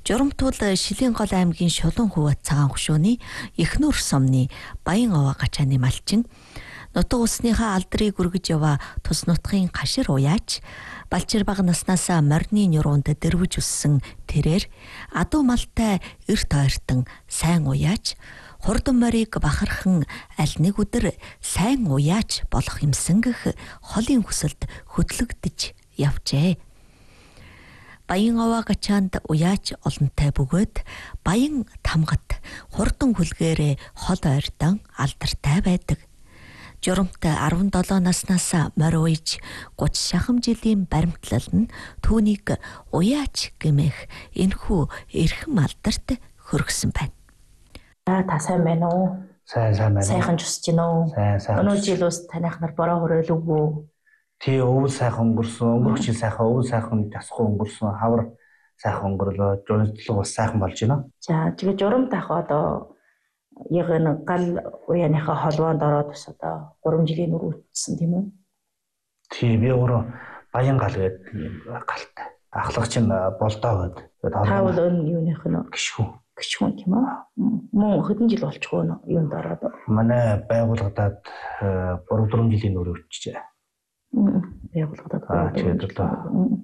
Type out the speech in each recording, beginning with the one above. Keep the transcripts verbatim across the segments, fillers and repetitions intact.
Журамтуул Шилэнгол аймгийн Шулуун хувиат цагаан хөшөөний Эхнүр сумны Баян овоо гачааны малчин нутаг усныхаа алдрыг үргэж яваа тус нутгийн гашир уяач балчир бага наснасаа морины нюруунд дэрвж өссөн тэрээр адуу малтай эрт ойртон сайн уяач хурдан морийг бахархан аль нэг өдөр сайн уяач болох юмсангах холын хүсэлд хөдлөгдөж явжээ. Баян овоо гачаанд уяач олонтой бөгөөд баян тамгат хурдан хүлгээрээ хол ойртон алдартай байдаг. Журамт арван долоо наснаас морь уйж гуч шахам жилийн баримтлал нь түүнийг уяач гэмэх энэхүү эрхэм алдарт хөргсөн байна. Аа та сайн байна уу? Сайн сайн байна. Сайхан жусч гинэ үү? Сайн сайн. Өнөө жил ус таних нар бороо хөрөөл үгүй. Тий өвөл сайхан өнгөрсөн, өнгөрөх жил сайхан өвөл сайхан тасгүй өнгөрсөн, хавар сайхан өнгөрлөө, журамтлал бас сайхан болж байна. За тэгээ журамт ах одоо яг нэг гал уяаныхаа холбоонд ороод бас одоо гурван жилийн нүр үтсэн тийм үү? Тий би өөрөө баян гал гэдэг галтай. Ахлах чинь болдоо гэдэг. Та бол өн юуных нь гişхүн. Гişхүн тийм үү? Мөн хэдэн жил болчихгоо нөө юунд ороод? Манай байгууллагадад гурав дөрвөн жилийн нүр үтчихжээ. Байгууллагадад аа тэгээд л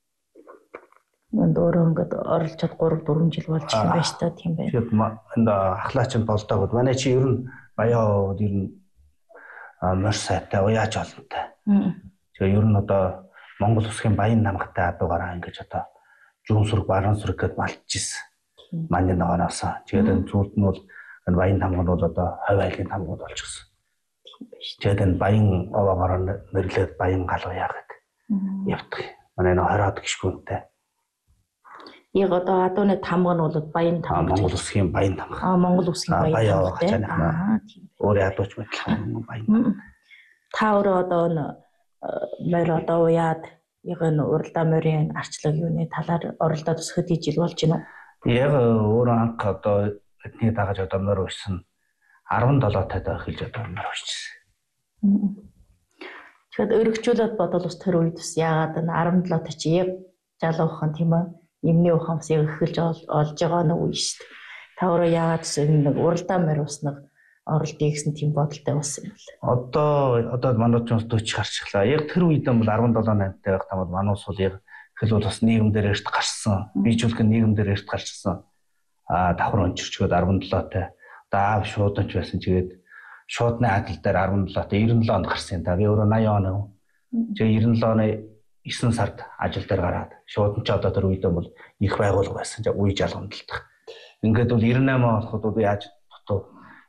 Мөн дөөрөө ингээд оролцоод гурав дөрвөн жил болж байна шүү дээ тийм байна. Тэгээд энд ахлаач нь болдоогод манай чи ер нь баяа ер нь морь сайтай уяач олонтой. Тэгээд ер нь одоо Монгол усгийн баян намгатай адуугаараа ингэж одоо жуун сүрэг баруун сүрэг гэд малтчихсэн. Манай ногооноос. Тэгээд энэ зүйлд нь бол энэ баян намгууд бол одоо ховь айлын намгууд болчихсон. Тийм байна шүү. Тэгээд энэ баян овоогоор нэрлээд баян гал уяа гэдэг явдаг. Манай нөө хороод гიშгүнтэй. Яг одоо адууны тамга нь бол баян тамга. Монгол усгийн баян тамга. Аа Монгол усгийн баян тамга. Аа тийм. Өөрөө адууч мэтлэн баян. Та өөрөө одоо морь одоо уяад яг энэ уралдаа морийн арчлаг юуны талаар оролдоод бас хэдий жил болж байна уу? Яг өөрөө анх одоо эдний дагаж одоо морь уйсан арван долоо тад эхэлж одоо морь уйчихсан. Тэгэхээр өргөжүүлээд бодвол бас тэр үед бас яагаад энэ арван долоо та чи яг жалуухан тийм ээ Имний ухамс яг эхэлж олж байгаа нэг үе шүү дээ. Та өөрөө яагаад нэг уралдаа морь уснаг оролдъё гэсэн тийм бодолтой болсон юм бэ? Одоо одоо манай ч дүүч гарчлаа. Яг тэр үед нь бол арван долоо наймтай байх тамад манай ус бол яг эхэл бол бас нийгэмдэр эрт гарсан. Биежүүлэх нийгэмдэр эрт гарчсан. Аа давхар өнчөрчгөөд арван долоотой. Одоо аав шууданч байсан чигээд шуудны адил дээр арван долоотой девяносто онд гарсан юм да. Би өөрөө восемь он. Тэгээ девяносто оны есөн сард ажил дээр гараад шууд нь ч одоо тэр үед бол их байгуулга байсан. Үе жалгамдалдах. Ингээд бол девяносто восемь болоход бол яаж дутуу